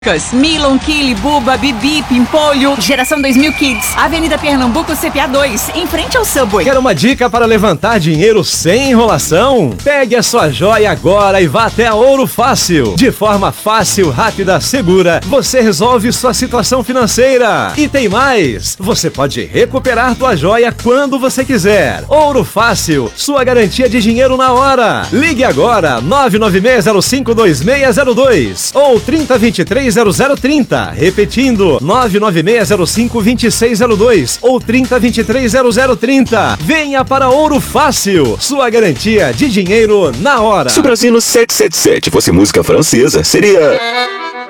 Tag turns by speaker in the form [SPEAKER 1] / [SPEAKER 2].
[SPEAKER 1] Milon, Kili, Buba, Bibi, Pimpolho, Geração 2000 Kids, Avenida Pernambuco, CPA 2, em frente ao Subway.
[SPEAKER 2] Quer uma dica para levantar dinheiro sem enrolação? Pegue a sua joia agora e vá até a Ouro Fácil. De forma fácil, rápida, segura, você resolve sua situação financeira. E tem mais, você pode recuperar tua joia quando você quiser. Ouro Fácil, sua garantia de dinheiro na hora. Ligue agora, 996052602 ou 3023 0030, repetindo, 996052602 ou 30230030. Venha para Ouro Fácil, sua garantia de dinheiro na hora.
[SPEAKER 3] Se o Brasino 777 fosse música francesa, seria...